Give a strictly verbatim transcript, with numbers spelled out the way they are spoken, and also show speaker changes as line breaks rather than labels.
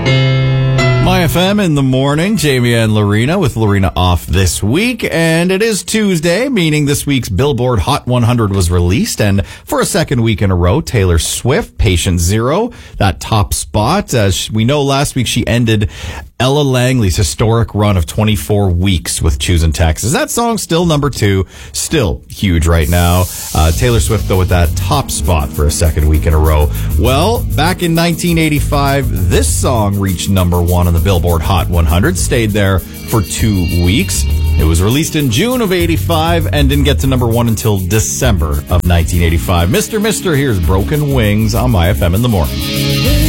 My F M in the morning, Jamie and Lorena with Lorena off this week. And it is Tuesday, meaning this week's Billboard Hot one hundred was released. And for a second week in a row, Taylor Swift, Patient Zero, that top spot. As we know, last week she ended Ella Langley's historic run of twenty-four weeks with Choosing Texas. That song still number two, still huge right now. Uh, Taylor Swift, though, with that top spot for a second week in a row. Well, back in nineteen eighty-five, this song reached number one on the Billboard Hot one hundred, stayed there for two weeks. It was released in June of eighty-five and didn't get to number one until December of nineteen eighty-five. Mister Mister, here's Broken Wings on My F M in the morning.